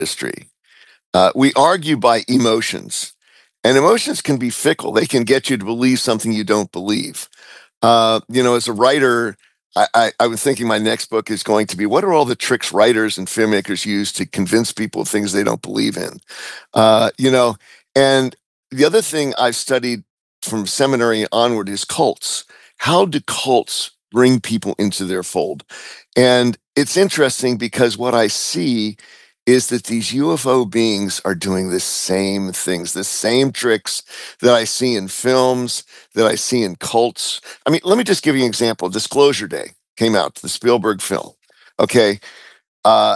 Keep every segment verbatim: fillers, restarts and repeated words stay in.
history. Uh, we argue by emotions, and emotions can be fickle. They can get you to believe something you don't believe. Uh, you know, as a writer, I, I, I was thinking my next book is going to be what are all the tricks writers and filmmakers use to convince people of things they don't believe in? Uh, you know, and the other thing I've studied from seminary onward is cults. How do cults bring people into their fold? And it's interesting because what I see is that these U F O beings are doing the same things, the same tricks that I see in films, that I see in cults. I mean, let me just give you an example. Disclosure Day came out, the Spielberg film. Okay. Uh,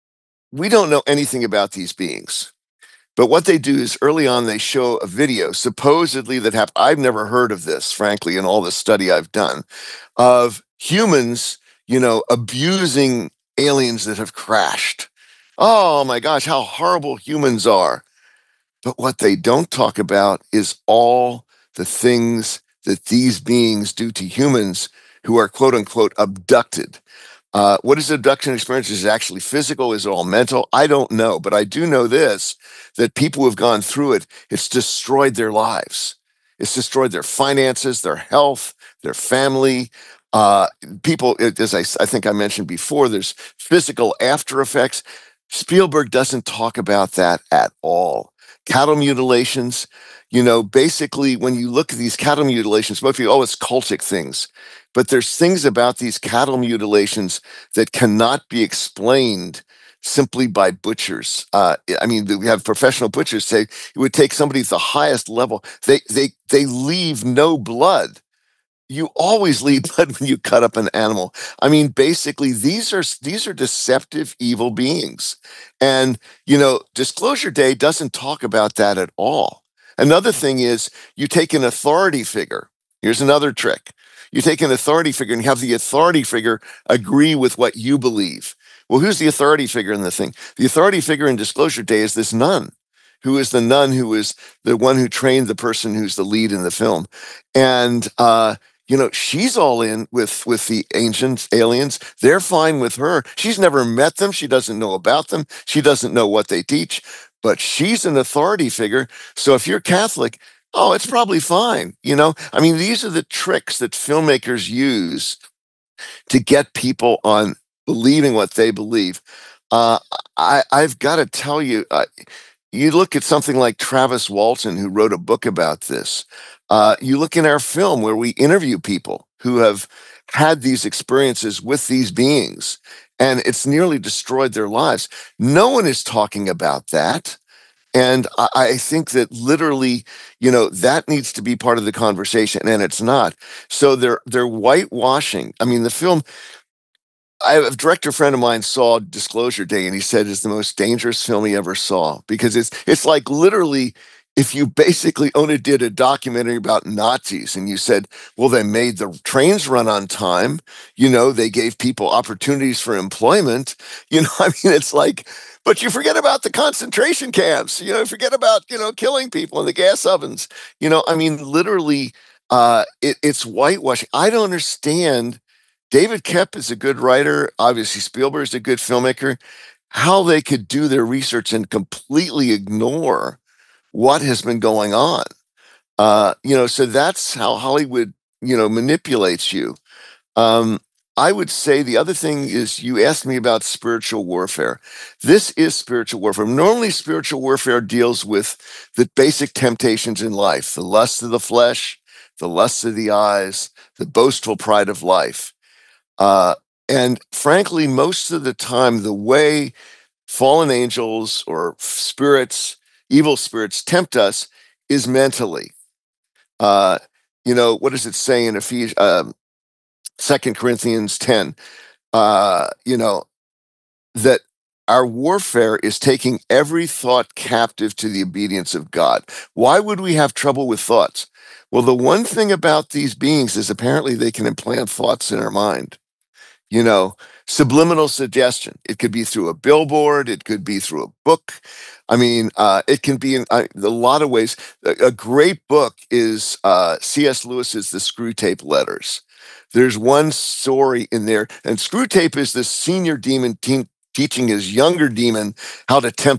we don't know anything about these beings. But what they do is early on, they show a video supposedly that happened. I've never heard of this, frankly, in all the study I've done of humans, you know, abusing aliens that have crashed. Oh my gosh, how horrible humans are. But what they don't talk about is all the things that these beings do to humans who are quote unquote abducted. Uh, what is abduction experience? Is it actually physical? Is it all mental? I don't know, but I do know this, that people who have gone through it, it's destroyed their lives. It's destroyed their finances, their health, their family. Uh, people, as I, I think I mentioned before, there's physical after effects. Spielberg doesn't talk about that at all. Cattle mutilations, you know, basically when you look at these cattle mutilations, most people, oh, it's cultic things. But there's things about these cattle mutilations that cannot be explained simply by butchers. Uh, I mean, we have professional butchers say it would take somebody at the highest level. They they they leave no blood. You always leave blood when you cut up an animal. I mean, basically, these are these are deceptive, evil beings. And you know, Disclosure Day doesn't talk about that at all. Another thing is you take an authority figure. Here's another trick. You take an authority figure and have the authority figure agree with what you believe. Well, who's the authority figure in the thing? The authority figure in Disclosure Day is this nun, who is the nun who is the one who trained the person who's the lead in the film. And uh, you know, she's all in with with the ancient aliens. They're fine with her. She's never met them. She doesn't know about them. She doesn't know what they teach, but she's an authority figure. So if you're Catholic, oh, it's probably fine. You know, I mean, these are the tricks that filmmakers use to get people on believing what they believe. Uh, I, I've got to tell you, uh, you look at something like Travis Walton, who wrote a book about this. Uh, you look in our film where we interview people who have had these experiences with these beings, and it's nearly destroyed their lives. No one is talking about that. And I, I think that literally, you know, that needs to be part of the conversation, and it's not. So they're they're whitewashing. I mean, the film. I have a director friend of mine saw Disclosure Day, and he said it's the most dangerous film he ever saw because it's it's like literally if you basically only did a documentary about Nazis and you said, well, they made the trains run on time, you know, they gave people opportunities for employment, you know, I mean, it's like, but you forget about the concentration camps, you know, forget about, you know, killing people in the gas ovens, you know, I mean, literally, uh, it, it's whitewashing. I don't understand. David Koepp is a good writer. Obviously, Spielberg is a good filmmaker. How they could do their research and completely ignore what has been going on. Uh, you know, so that's how Hollywood, you know, manipulates you. Um, I would say the other thing is you asked me about spiritual warfare. This is spiritual warfare. Normally, spiritual warfare deals with the basic temptations in life, the lust of the flesh, the lust of the eyes, the boastful pride of life. Uh, and frankly, most of the time, the way fallen angels or spirits, evil spirits tempt us is mentally. Uh, you know, what does it say in Ephesians, um, Second Corinthians ten? Uh, you know, that our warfare is taking every thought captive to the obedience of God. Why would we have trouble with thoughts? Well, the one thing about these beings is apparently they can implant thoughts in our mind. You know, subliminal suggestion. It could be through a billboard. It could be through a book. I mean, uh, it can be in uh, a lot of ways. A, a great book is uh, C S. Lewis's The Screwtape Letters. There's one story in there, and Screwtape is the senior demon team teaching his younger demon how to tempt